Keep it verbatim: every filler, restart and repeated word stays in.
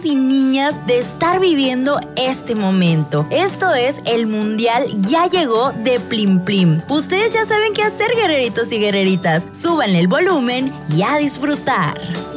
y niñas de estar viviendo este momento. Esto es, el Mundial ya llegó de Plim Plim. Ustedes ya saben qué hacer, guerreritos y guerreritas. Súbanle el volumen y a disfrutar.